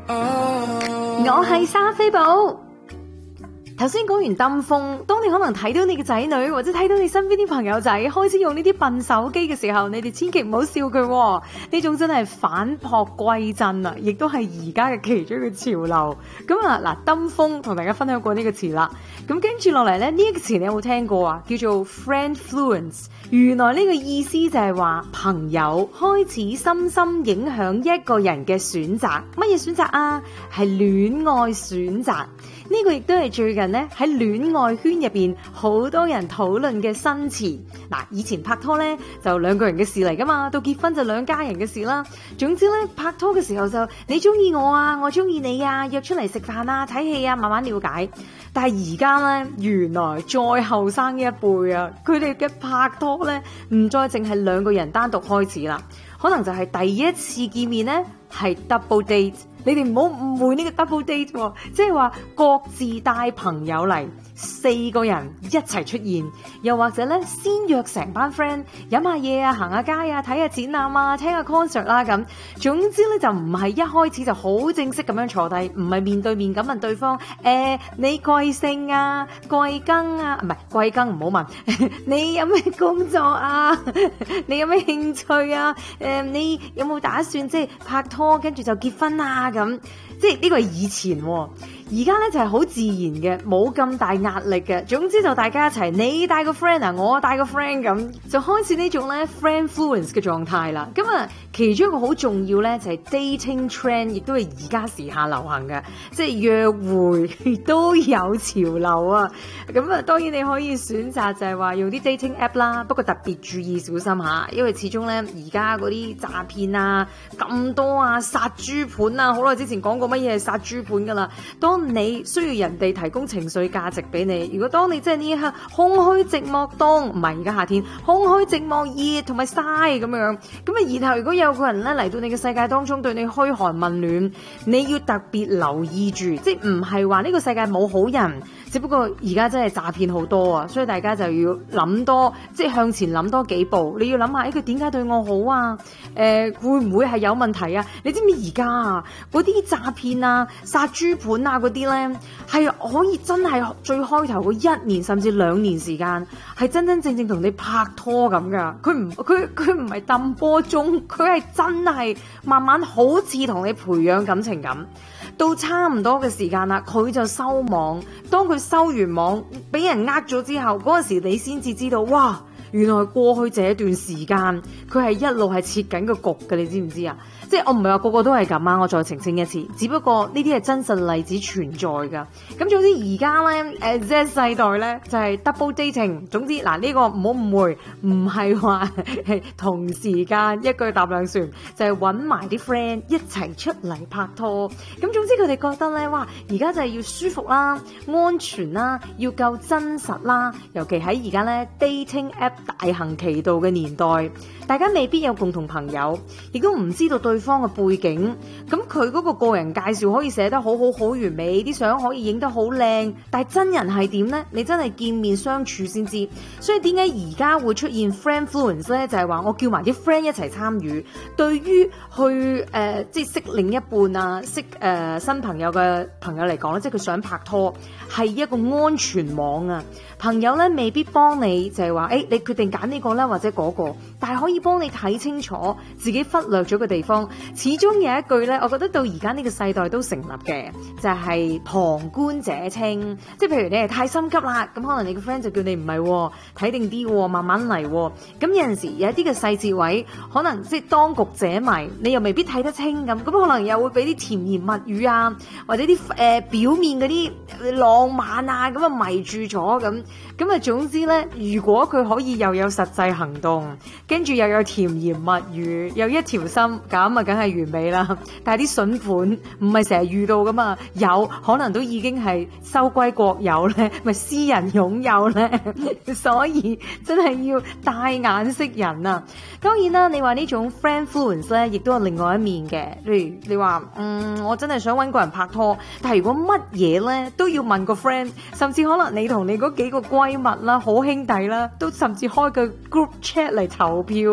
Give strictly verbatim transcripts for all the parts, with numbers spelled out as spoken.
我係莎菲寶。頭先講完登峰，當你可能睇到你嘅仔女或者睇到你身邊啲朋友仔開始用呢啲笨手機嘅時候，你哋千祈唔好笑佢喎，呢種真係返璞歸真啊，亦都係而家嘅其中一個潮流。咁啊嗱，登峰同大家分享過呢個詞啦，咁跟住落嚟咧，呢一個詞你有冇聽過啊？叫做 friendfluence。原來呢個意思就係話朋友開始深深影響一個人嘅選擇。乜嘢選擇啊？係戀愛選擇。呢個亦都係最近咧喺戀愛圈入邊好多人討論嘅新詞。嗱，以前拍拖咧就兩個人嘅事嚟噶嘛，到結婚就兩家人嘅事啦。總之咧，拍拖嘅時候就你中意我啊，我中意你啊，約出嚟食飯啊，睇戲啊，慢慢了解。但係而家咧，原來再後生一輩啊，佢哋嘅拍拖咧唔再淨係兩個人單獨開始啦，可能就係第一次見面咧係 double date。你哋唔好誤會呢個 double date 喎，即係話各自帶朋友嚟，四個人一齊出現，又或者咧先約成班 friend 飲下嘢啊，行下街啊，睇下展覽啊，聽下 concert 啦咁。總之咧就唔係一開始就好正式咁樣坐低，唔係面對面咁問對方，誒、呃、你貴姓啊，貴庚啊，唔係貴庚唔好問，你有咩工作啊，你有咩興趣啊，誒、呃、你有冇打算即係拍拖跟住就結婚啊？咁即係呢個係以前，而家咧就係好自然嘅，冇咁大壓力嘅。總之就大家一齊，你帶個 friend 啊，我帶個 friend 咁，就開始呢種咧 friendfluence 嘅狀態啦。咁啊，其中一個好重要咧就係 dating trend，亦都係而家時下流行嘅，即係約會都有潮流啊。咁啊，當然你可以選擇就係話用啲 dating app 啦，不過特別注意小心下，因為始終咧而家嗰啲詐騙啊咁多啊，殺豬盤啊，好耐之前講過乜嘢係殺豬盤噶啦。當你需要人哋提供情緒價值俾你，如果當你真係呢一刻空虛寂寞凍，唔係而家夏天空虛寂寞熱同埋曬咁樣，咁啊然後如果有個人咧嚟到你嘅世界當中對你噓寒問暖，你要特別留意住，即係唔係話呢個世界冇好人，只不過而家真係詐騙好多啊，所以大家就要諗多，即係向前諗多幾步，你要諗下，誒佢點解對我好啊？誒、呃、會唔會係有問題啊？你知唔知而家啊嗰啲詐騙啊、殺豬盤啊嗰啲咧，係可以真係最開頭嗰一年甚至兩年時間，係真真正正同你拍拖咁噶。佢唔佢佢唔係揼波鐘，佢係真係慢慢好似同你培養感情咁。到差唔多嘅時間啦，佢就收網。當佢收完網，俾人呃咗之後，嗰陣時你先至知道，哇！原來過去這一段時間，佢係一路係設緊個局嘅，你知唔知啊？即係我唔係話個個都係咁啊，我再澄清一次，只不過呢啲係真實例子存在㗎。咁總之而家咧，誒即係世代咧就係 double dating。總之嗱，呢個唔好誤會，唔係話係同時間一句搭兩船，就係揾埋啲 friend 一齊出嚟拍拖。咁總之佢哋覺得咧，哇！而家就係要舒服啦、安全啦、要夠真實啦。尤其喺而家咧 dating app 大行其道嘅年代，大家未必有共同朋友，亦都唔知道對方嘅背景。咁佢嗰個個人介紹可以寫得好好好完美，啲相可以影得好靚，但係真人係點呢？你真係見面相處先知。所以點解而家會出現 friendfluence 咧？就係話我叫埋啲 friend 一齊參與。對於去誒、呃、即係識另一半啊，識誒、呃、新朋友嘅朋友嚟講咧，即係佢想拍拖，係一個安全網啊。朋友咧未必幫你，就係話誒你決定揀呢個啦或者嗰個，但係可以幫你睇清楚自己忽略咗嘅地方。始終有一句咧，我覺得到而家呢個世代都成立嘅，就係、是、旁觀者清。即係譬如你係太心急啦，咁可能你個 friend 就叫你唔係睇定啲，慢慢嚟。咁有陣時有一啲嘅細節位，可能即係當局者迷，你又未必睇得清咁，咁可能又會俾啲甜言蜜語啊，或者啲誒、呃、表面嗰啲浪漫啊咁啊迷住咗咁。咁啊，總之咧，如果佢可以又有實際行動，跟住又有甜言蜜語，又一條心，咁啊，梗係完美啦。但係啲筍盤唔係成日遇到噶嘛，有可能都已經係收歸國有咧，咪私人擁有咧。所以真係要帶眼識人啊。當然啦，你話呢種 friendfluence 咧，亦都有另外一面嘅。例如你話，嗯，我真係想搵個人拍拖，但係如果乜嘢咧都要問個 friend，甚至可能你同你嗰幾個閨蜜啦、好兄弟啦，都甚至開個 group chat 嚟投票。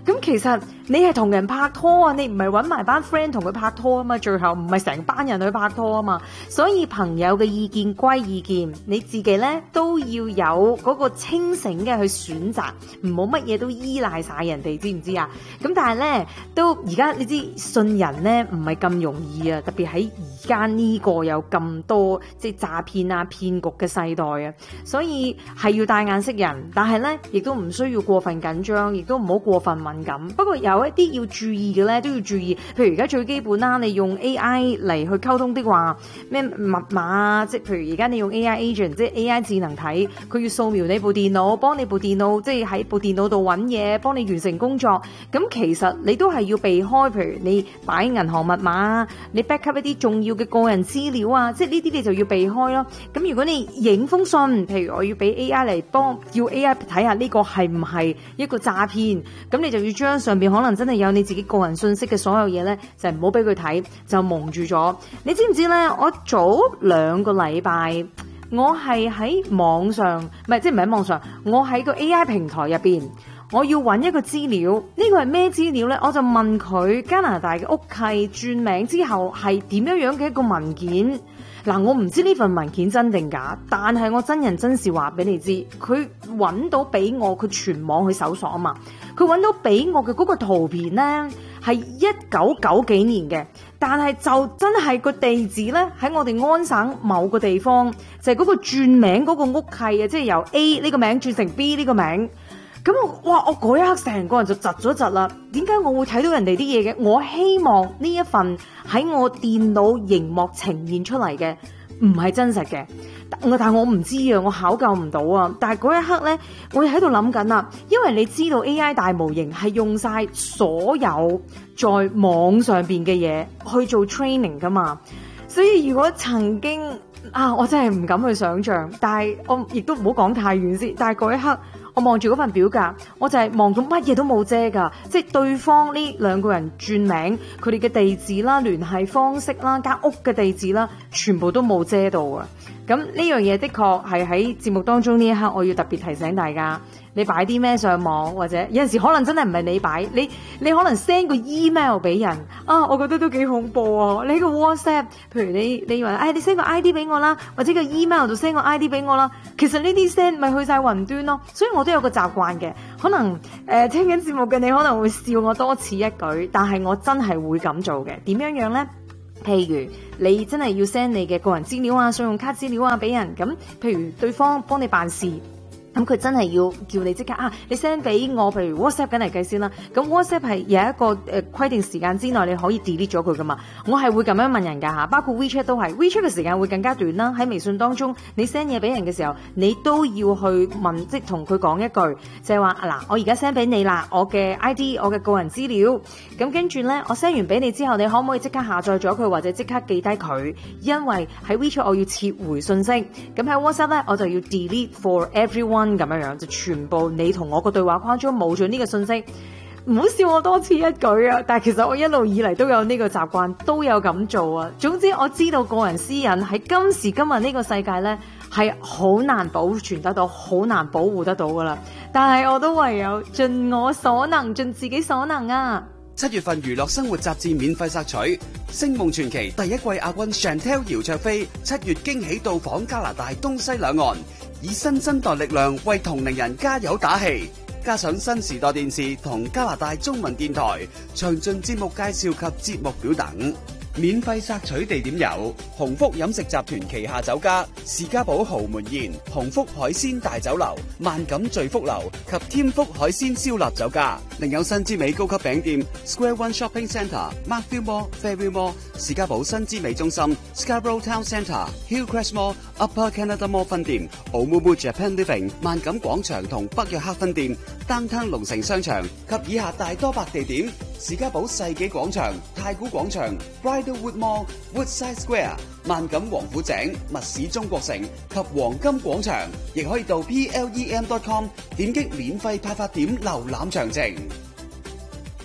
咁其實你係同人拍拖啊，你唔係搵埋班 friend 同佢拍拖啊嘛，最後唔係成班人去拍拖啊嘛。所以朋友嘅意見歸意見，你自己咧都要有嗰個清醒嘅去選擇，唔好乜嘢都依賴晒人哋，知唔知啊？咁但係咧都而家你知信人咧唔係咁容易啊，特別喺而家呢個有咁多即係詐騙啊騙局嘅世代啊，所以係要帶眼識人，但係咧亦都唔需要過分緊張，亦都唔好過分敏感。不過有一啲要注意嘅咧都要注意，譬如而家最基本啦，你用 A I 嚟去溝通的話，咩密碼啊，即係譬如而家你用 A I agent， 即係 A I 智能體，佢要掃描你部電腦，幫你部電腦即係喺部電腦度揾嘢，幫你完成工作。咁其實你都係要避開，譬如你擺銀行密碼，你 backup 一啲重要嘅個人資料啊，即係呢啲你就要避開咯。咁如果你影封信，譬如我要俾 A I 嚟幫，叫 A I 睇下呢個係唔係一個詐騙，咁你就要將上邊可能真係有你自己個人信息嘅所有嘢咧，就唔好俾佢睇，就蒙住咗。你知唔知咧？我早兩個禮拜，我係喺網上，唔係即係唔係喺網上，我喺個 A I 平台入邊，我要揾一個資料，呢個係咩資料呢？我就問佢加拿大嘅屋契轉名之後係點樣樣嘅一個文件。嗱，我唔知呢份文件真定假，但係我真人真事話俾你知，佢揾到俾我，佢全網去搜索啊嘛，佢揾到俾我嘅嗰個圖片呢，係一九九幾年嘅，但係就真係個地址呢，喺我哋安省某個地方，就係嗰個轉名嗰個屋契啊，即係由 A 呢個名轉成 B 呢個名。咁我哇！我嗰一刻成個人就窒咗窒啦。點解我會睇到人哋啲嘢嘅？我希望呢一份喺我電腦熒幕呈現出嚟嘅唔係真實嘅。但係我唔知啊，我考究唔到啊。但係嗰一刻呢，我喺度諗緊啦，因為你知道 A I 大模型係用晒所有在網上邊嘅嘢去做 training 噶嘛，所以如果曾經啊，我真係唔敢去想像。但係我亦都唔好講太遠先。但係嗰一刻，我望住嗰份表格，我就係望到乜嘢都冇遮㗎，即係對方呢兩個人轉名，佢哋嘅地址啦、聯繫方式啦、間屋嘅地址啦，全部都冇遮到啊！咁呢樣嘢的確係喺節目當中呢一刻，我要特別提醒大家，你擺啲咩上網，或者有陣時可能真係唔係你擺，你你可能 send 個 email 俾人啊，我覺得都幾恐怖啊！你個 WhatsApp，譬如你你話，哎，你 send 個 I D 俾我啦，或者個 email 度 send 個 I D 俾我啦，其實呢啲 send 咪去晒雲端咯。所以我都有個習慣嘅，可能誒、呃、聽緊節目嘅你可能會笑我多此一舉，但係我真係會咁做嘅。點樣樣呢？譬如你真係要 send 你嘅個人資料啊、信用卡資料啊俾人，咁譬如對方幫你辦事。咁佢真係要叫你即刻啊！你 send 俾我，譬如 WhatsApp 緊嚟計先啦。咁 WhatsApp 係有一個誒、呃、規定時間之內你可以 delete 咗佢噶嘛。我係會咁樣問人㗎嚇，包括 WeChat 都係 WeChat 嘅時間會更加短啦。喺微信當中，你 send 嘢俾人嘅時候，你都要去問，即係同佢講一句，就係話嗱，我而家 send 俾你啦，我嘅 I D， 我嘅個人資料。咁跟住咧，我 send 完俾你之後，你可唔可以即刻下載咗佢，或者即刻記低佢？因為喺 WeChat 我要撤回信息，咁喺 WhatsApp 咧我就要 delete for everyone。咁樣樣就全部你同我個對話框中冇咗呢個信息，唔好笑我多此一舉啊！但係其實我一路以嚟都有呢個習慣，都有咁做啊。總之我知道個人私隱喺今時今日呢個世界呢係好難保存得到，好難保護得到噶啦。但係我都唯有盡我所能，盡自己所能啊！ 七月份娛樂生活雜誌免費索取，《星夢傳奇》第一季亞軍 Chantel 姚焯菲七月驚喜到訪加拿大東西兩岸，以新生代力量為同齡人加油打氣，加上新時代電視同加拿大中文電台詳盡節目介紹及節目表等。免費索取地點有鴻福飲食集團旗下酒家士嘉堡豪門宴、鴻福海鮮大酒樓、萬錦聚福樓及添福海鮮燒臘酒家，另有新之美高級餅店 Square One Shopping Centre、Matthew Mall、Fairview Mall、士嘉堡新之美中心、Scarborough Town Centre、Hillcrest Mall、Upper Canada Mall 分店、Oumuamua Japan Living、萬錦廣場同北約克分店、Downtown 龍城商場及以下大多百地點：士嘉堡世紀廣場、太古廣場、Bridlewood Mall、Woodside Square、萬錦王府井、密市中國城及黃金廣場，亦可以到 P L E M dot com 點擊免費派發點瀏覽詳情。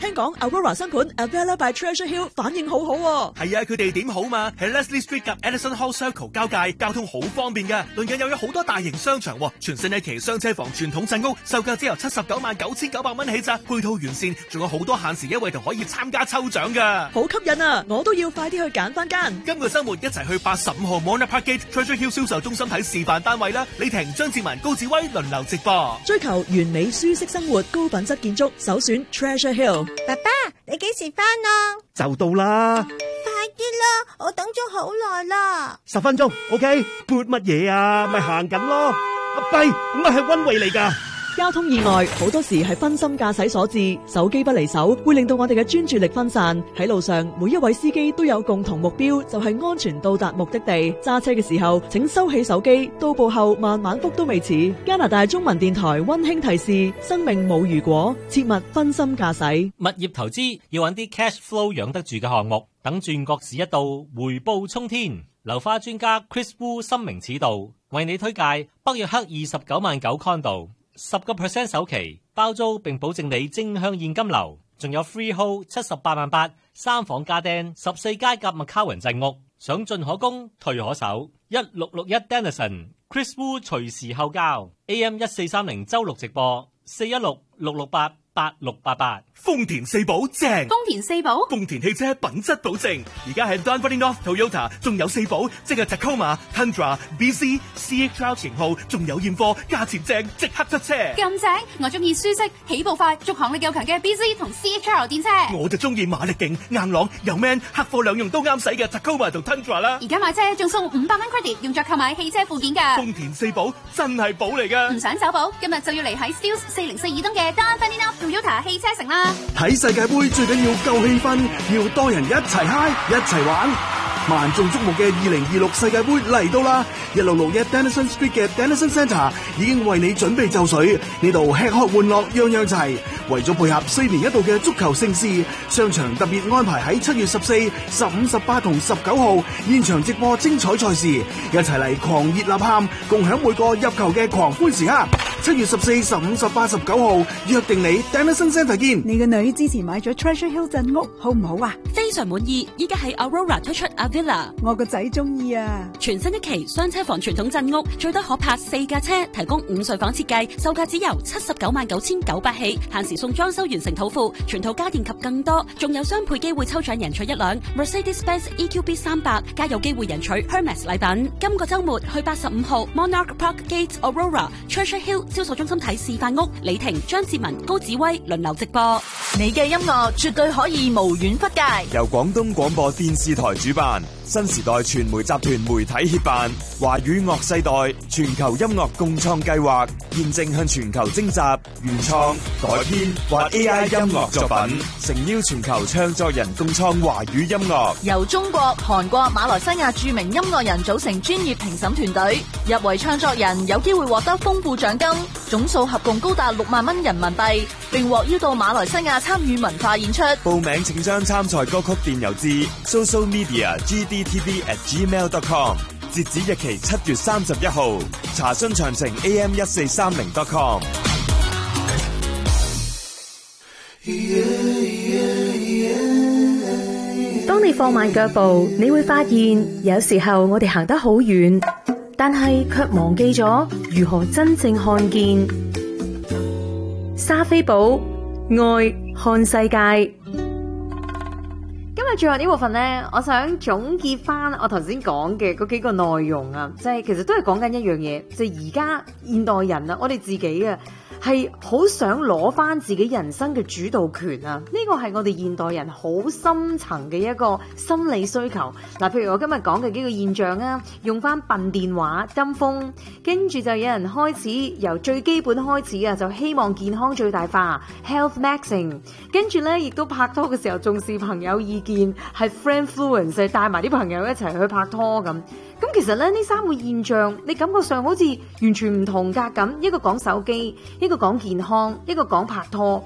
聽講 Aurora 新盤 Avella by Treasure Hill 反應好好喎。 係啊，佢哋點好嘛？喺 Leslie Street 及 Edison Hall Circle 交界，交通好方便㗎。鄰近又有好多大型商場，全新一期雙車房傳統鎮屋，售價只由七十九萬九千九百蚊起咋，配套完善，仲有好多限時優惠同可以參加抽獎㗎。 好吸引啊！我都要快啲去揀翻間。 今個週末一齊去八十五號 Mona Park Gate Treasure Hill 銷售中心睇示範單位啦！李婷、張志文、高志威輪流直播， 追求完美舒適生活，高品質建築，首選 Treasure Hill。 爸爸，你幾時返啊？ 就到啦！ 快啲啦，我等咗好耐啦。 十分鐘 ，OK？ 撥乜嘢啊？咪行緊咯。阿跛，我係溫慧嚟㗎。 交通意外好多時係分心駕駛所致，手機不離手會令到我哋嘅專注力分散。喺路上，每一位司機都有共同目標，就係安全到達目的地。揸車嘅時候，請收起手機，到步後慢慢覆都未遲。加拿大中文電台溫馨提示：生命冇如果，切勿分心駕駛。 物業投資要揾啲 cash flow 養得住嘅項目，等轉角市一到，回報沖天。樓花專家 Chris Wu 深明此道，為你推介北約克二十九萬九 condo。十個 percent 首期包租，並保證你正向現金流，仲有 freehold 七十八萬八三房家丁十四街夾麥卡雲鎮屋，想進可攻退可守。一六六一 Denison Chris Wu 隨時後交 A M 一四三零周六直播四一六六六八八六八八。 豐田四寶正， 豐田四寶， 豐田汽車品質保證。而家喺 Dunfermline North Toyota 仲有四寶，即係 Tacoma、Tundra、B C、C H R 型號，仲有現貨，價錢正，即刻出車。 咁正，我中意舒適、起步快、續航力夠強嘅 B C 同 C H R 電車。 我就中意馬力勁、硬朗又 man， 客貨兩用都啱使嘅 Tacoma 同 Tundra 啦。 而家買車仲送五百蚊 credit， 用作購買汽車附件㗎。 豐田四寶真係寶嚟㗎。 唔想走寶，今日就要嚟喺 Steeles 四零四二東嘅 Dunfermline North Toyota 汽車城啦。 睇世界盃最緊要夠氣氛，要多人一齊嗨一齊玩。萬眾矚目嘅二零二六世界盃嚟到啦！一六六一 Denison Street 嘅 Denison Centre 已經為你準備就緒，呢度吃喝玩樂樣樣齊。為咗配合四年一度嘅足球盛事，商場特別安排喺七月十四、十五、十八同十九號現場直播精彩賽事，一齊嚟狂熱吶喊，共享每個入球嘅狂歡時刻。七月十四、十五、十八、十九號約定你 Denison Centre 見。 你個女之前買咗 Treasure Hill 鎮屋，好唔好啊？ 非常滿意，依家喺 Aurora 推出 Avella， 我個仔中意啊！ 全新一期雙車房傳統鎮屋，最多可泊四架車，提供五睡房設計，售價只由七十九萬九千九百起，限時送裝修完成土庫，全套家電及更多，仲有雙倍機會抽獎贏取一輛 Mercedes-Benz E Q B 三百，加有機會贏取 Hermes 禮品。今個週末去八十五號 Monarch Park Gate Aurora Treasure Hill 銷售中心睇示範屋，李婷、張志文、高子威輪流直播。 你嘅音樂絕對可以無遠弗屆， 由廣東廣播電視台主辦，新時代傳媒集團媒體協辦，華語樂世代全球音樂共創計劃，現正向全球徵集原創、改編或 A I 音樂作品，誠邀全球唱作人共創華語音樂。 由中國、韓國、馬來西亞著名音樂人組成專業評審團隊，入圍唱作人有機會獲得豐富獎金，總數合共高達六萬蚊人民幣，並獲邀到馬來西亞參與文化演出。 報名請將參賽歌曲電郵至 social media g d t v at gmail dot com， 截止日期七月三十一號，查詢詳情 A M 一四三零 dot com。 當你放慢腳步，你會發現有時候我哋行得好遠，但係卻忘記咗如何真正看見。莎菲寶愛看世界。 今日最後呢部分呢，我想總結翻我頭先講嘅嗰幾個內容啊，即係其實都係講緊一樣嘢，就係而家現代人啊，我哋自己啊，係好想攞翻自己人生嘅主導權啊！呢個係我哋現代人好深層嘅一個心理需求。嗱，譬如我今日講嘅幾個現象啊，用翻笨電話、針鋒，跟住就有人開始由最基本開始啊，就希望健康最大化 （health maxing），跟住咧亦都拍拖嘅時候重視朋友意見，係 friendfluence， 帶埋啲朋友一齊去拍拖咁。咁其實咧呢三個現象，你感覺上好似完全唔同格咁，一個講手機，一個講健康，一個講拍拖。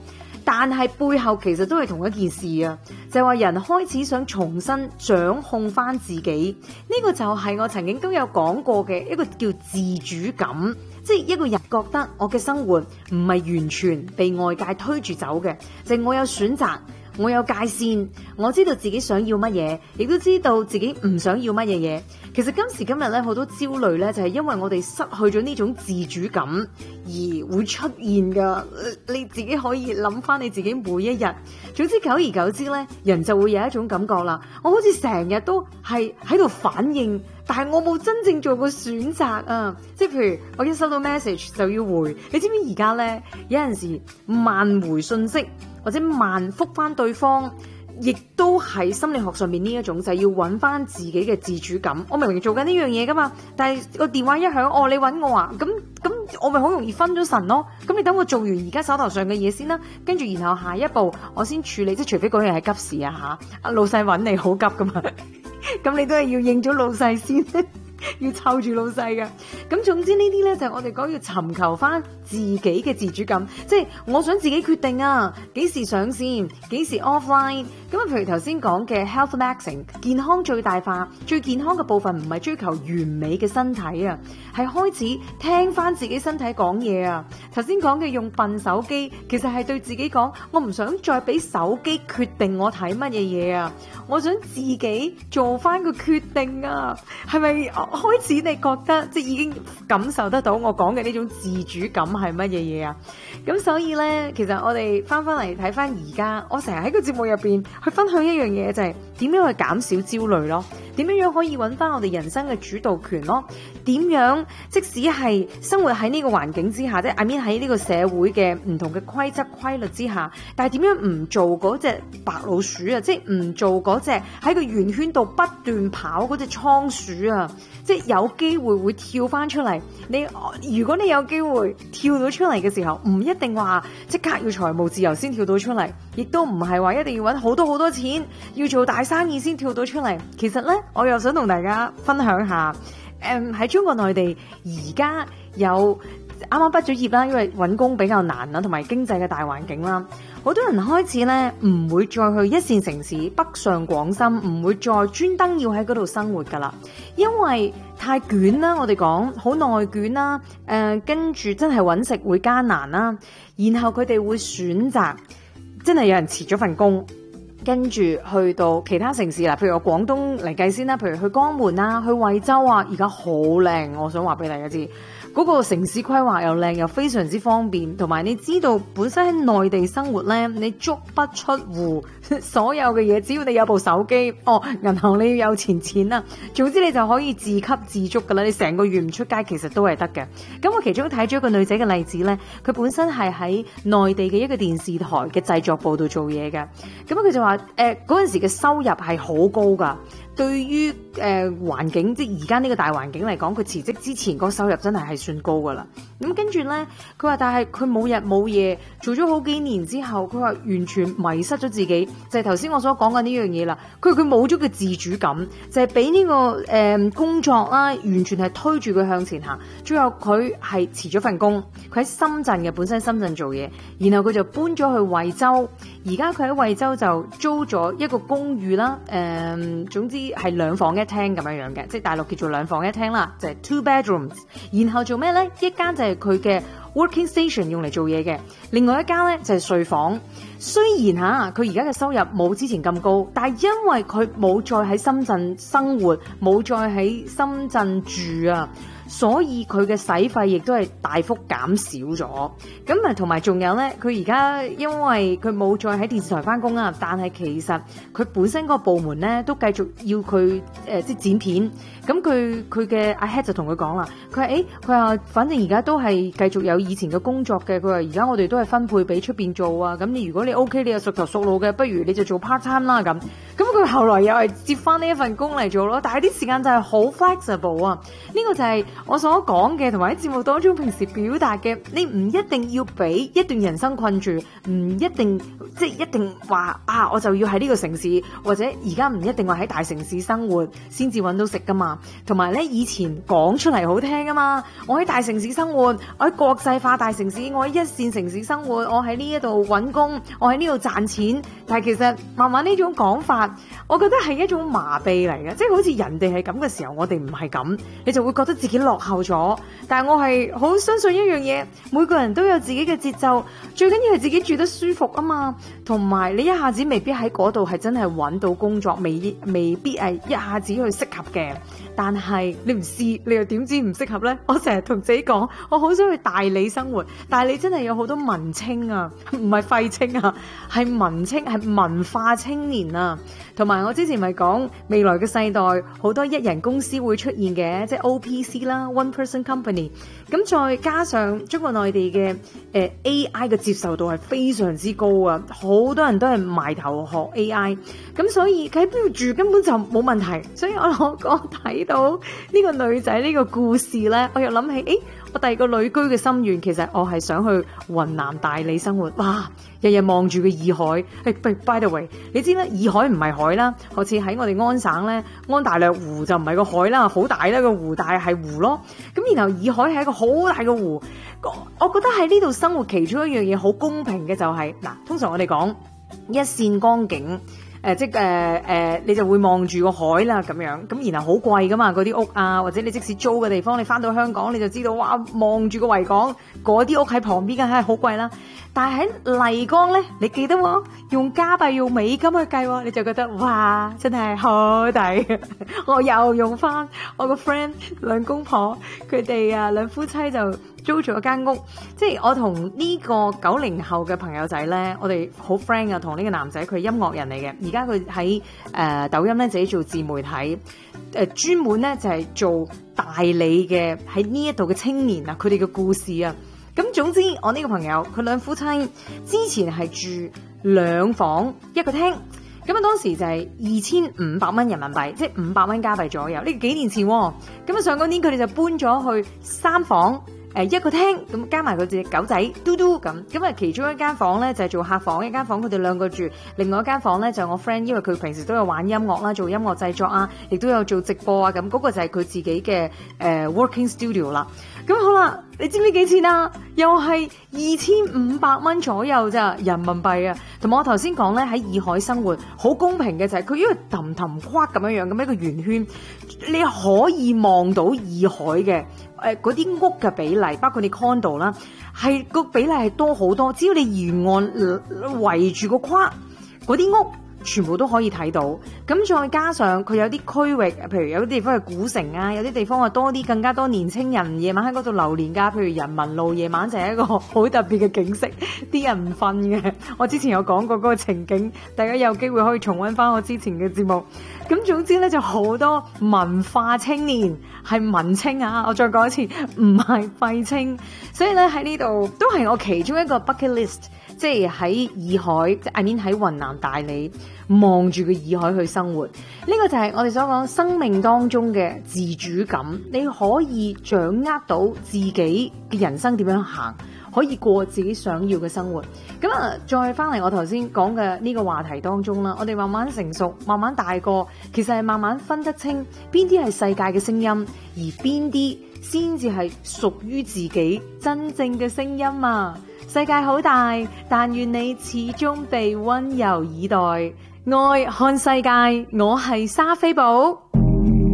但係背後其實都係同一件事啊，就係話人開始想重新掌控翻自己，呢個就係我曾經都有講過嘅一個叫自主感，即係一個人覺得我嘅生活唔係完全被外界推住走嘅，就係我有選擇。我有界線，我知道自己想要乜嘢，亦都知道自己唔想要乜嘢嘢。其實今時今日咧，好多焦慮咧，就係因為我哋失去咗呢種自主感而會出現噶。你自己可以諗翻你自己每一日。總之久而久之咧，人就會有一種感覺啦。我好似成日都係喺度反應，但係我冇真正做過選擇啊！即係譬如我一收到 message 就要回，你知唔知而家咧有陣時慢回信息或者慢覆翻對方，亦都係心理學上面呢一種，就係要揾翻自己嘅自主感。我明明做緊呢樣嘢噶嘛，但係個電話一響，哦，你揾我啊，咁咁我咪好容易分咗神咯。咁你等我做完而家手頭上嘅嘢先啦，跟住然後下一步我先處理，即係除非嗰樣係急事啊吓，阿老細揾你好急噶嘛，咁你都係要應咗老細先。要湊住老細嘅，咁總之呢啲呢，就係我哋講要尋求翻自己嘅自主感，即係我想自己決定啊，幾時上線，幾時 offline。咁啊，譬如頭先講嘅 health maxing， 健康最大化，最健康嘅部分唔係追求完美嘅身體啊，係開始聽翻自己身體講嘢啊。頭先講嘅用笨手機，其實係對自己講，我唔想再俾手機決定我睇乜嘢嘢啊，我想自己做翻個決定啊，係咪？開始你覺得即係已經感受得到我講嘅呢種自主感係乜嘢嘢啊？咁所以呢，其實我哋翻翻嚟睇翻而家，我成日喺個節目入邊去分享一樣嘢，就係點樣去減少焦慮咯？點樣樣可以揾翻我哋人生嘅主導權咯？點樣即使係生活喺呢個環境之下，即係 I mean 喺呢個社會嘅唔同嘅規則規律之下，但係點樣唔做嗰隻白老鼠啊？即係唔做嗰隻喺個圓圈度不斷跑嗰隻倉鼠啊？即係有機會會跳翻出嚟。你如果你有機會跳到出嚟嘅時候，唔一定話即刻要財務自由先跳到出嚟，亦都唔係話一定要揾好多好多錢，要做大生意先跳到出嚟。其實呢，我又想同大家分享下，誒喺中國內地而家有啱啱畢咗業啦，因為揾工比較難啦，同埋經濟嘅大環境啦，好多人開始咧唔會再去一線城市北上廣深，唔會再專登要喺嗰度生活噶啦，因為太捲啦，我哋講好內捲啦，誒、呃、跟住真係揾食會艱難啦，然後佢哋會選擇真係有人辭咗份工，跟住去到其他城市啦，譬如我廣東嚟計先啦，譬如去江門啊，去惠州啊，而家好靚，我想話俾大家知。嗰個城市規劃又靚又非常之方便，同埋你知道本身喺內地生活呢，你足不出戶，所有嘅嘢只要你有部手機，哦，銀行你要有錢錢啦，總之你就可以自給自足噶啦，你成個月唔出街其實都係得嘅。咁我其中睇咗一個女仔嘅例子呢，佢本身係喺內地嘅一個電視台嘅製作部度做嘢嘅，咁佢就話誒嗰陣時嘅收入係好高噶。對於誒、呃、環境，即係而家呢個大環境嚟講，佢辭職之前個收入真係係算高噶啦。咁跟住呢，佢話但係佢冇日冇夜做咗好幾年之後，佢話完全迷失咗自己，就係頭先我所講嘅呢樣嘢啦。佢佢冇咗個自主感，就係俾呢個誒、呃、工作啦，完全係推住佢向前行。最後佢係辭咗份工，佢喺深圳嘅，本身深圳做嘢，然後佢就搬咗去惠州。而家佢喺惠州就租咗一個公寓啦，誒、呃，總之係兩房一廳咁樣樣嘅，即係大陸叫做兩房一廳啦，就係、是、two bedrooms。然後做咩呢？一間就係佢嘅 working station 用嚟做嘢嘅，另外一間呢就係、是、睡房。雖然吓佢而家嘅收入冇之前咁高，但係因為佢冇再喺深圳生活，冇再喺深圳住啊。所以佢嘅使費亦都係大幅減少咗，咁啊同埋仲有呢，佢而家因為佢冇再喺電視台翻工啊，但係其實佢本身嗰個部門呢都繼續要佢誒即係剪片，咁佢佢嘅阿 head 就同佢講啦，佢話誒佢話反正而家都係繼續有以前嘅工作嘅，佢話而家我哋都係分配俾出邊做啊，咁你如果你 OK 你又熟頭熟路嘅，不如你就做 part time 啦咁，咁佢佢後來又係接翻呢一份工嚟做咯。但係啲時間就係好 flexible 啊！呢個就係我所講嘅，同埋喺節目當中平時表達嘅。你唔一定要俾一段人生困住，唔一定即係一定話啊，我就要喺呢個城市，或者而家唔一定話喺大城市生活先至揾到食噶嘛。同埋咧，以前講出嚟好聽啊嘛，我喺大城市生活，我喺國際化大城市，我喺一線城市生活，我喺呢一度揾工，我喺呢度賺錢。但係其實慢慢呢種講法，我覺得係一種麻痹嚟嘅，即係好似人哋係咁嘅時候，我哋唔係咁，你就會覺得自己落後咗。但係我係好相信一樣嘢，每個人都有自己嘅節奏，最緊要係自己住得舒服啊嘛。同埋你一下子未必喺嗰度係真係揾到工作，未未必係一下子去適合嘅。但係你唔試，你又點知唔適合呢？我成日同自己講，我好想去大理生活，大理真係有好多文青啊，唔係廢青啊，係文青，係文化青年啊。同埋我之前咪講未來嘅世代好多一人公司會出現嘅，即係 O P C 啦 ，One Person Company。咁再加上中國內地嘅誒、呃、A I 嘅接受度係非常之高啊，好多人都係埋頭學 A I。咁所以佢喺邊度住根本就冇問題。所以我我我睇到呢個女仔呢個故事咧，我又諗起，誒，我第二個旅居嘅心願，其實我係想去雲南大理生活。哇，日日望住個洱海。誒 by the way，你知咧，洱海唔係海啦，好似喺我哋安省咧，安大略湖就唔係個海啦，好大咧個湖，但係係湖咯。咁然後洱海係一個好大嘅湖，我覺得喺呢度生活其中一樣嘢好公平嘅就係、是、嗱，通常我哋講一線光景。誒、呃、即係誒誒，你就會望住個海啦咁樣，咁然後好貴噶嘛嗰啲屋啊，或者你即使租嘅地方，你翻到香港你就知道，哇，望住個維港嗰啲屋喺旁邊梗係好貴啦。但係喺麗江咧，你記得喎，用加幣用美金去計喎，你就覺得哇，真係好抵。我又用翻我個 friend 兩公婆，佢哋啊兩夫妻就租咗間屋，即係我同呢個九零後嘅朋友仔咧，我哋好 friend 啊，同呢個男仔佢係音樂人嚟嘅，而家佢喺誒抖音咧自己做自媒體，誒、呃、專門咧就係、是、做大理嘅喺呢一度嘅青年啊，佢哋嘅故事啊。咁總之，我呢個朋友佢兩夫妻之前係住兩房一個廳，咁啊當時就係二千五百蚊人民幣，即係五百蚊加幣左右。呢個幾年前喎，咁啊上嗰年佢哋就搬咗去三房。誒一個廳咁加埋佢隻狗仔嘟嘟咁，咁啊其中一間房咧就係做客房，一間房佢哋兩個住，另外一間房咧就係我 friend，因為佢平時都有玩音樂啦，做音樂製作啊，亦都有做直播啊，咁嗰個就係佢自己嘅誒 working studio 啦。咁好啦，你知唔知幾錢啊？又係二千五百蚊左右咋人民幣啊！同埋我頭先講咧喺洱海生活好公平嘅就係佢因為氹氹框咁樣樣咁一個圓圈，你可以望到洱海嘅。誒嗰啲屋嘅比例，包括你 condo 啦，係個比例係多好多。只要你沿岸圍住個框，嗰啲屋全部都可以睇到。咁再加上佢有啲區域，譬如有啲地方係古城啊，有啲地方係多啲更加多年青人夜晚喺嗰度流連㗎。譬如人民路夜晚就係一個好特別嘅景色，啲人唔瞓嘅。我之前有講過嗰個情景，大家有機會可以重溫翻我之前嘅節目。咁總之咧就好多文化青年係文青啊！我再講一次，唔係廢青。所以咧喺呢度都係我其中一個 bucket list，即係喺洱海，即係 I mean 喺雲南大理望住個洱海去生活。呢、這個就係我哋所講生命當中嘅自主感，你可以掌握到自己嘅人生點樣行，可以過自己想要嘅生活。咁啊，再翻嚟我頭先講嘅呢個話題當中啦，我哋慢慢成熟，慢慢大個，其實係慢慢分得清邊啲係世界嘅聲音，而邊啲先至係屬於自己真正嘅聲音啊！世界好大，但願你始終被溫柔以待。愛看世界，我係莎菲寶。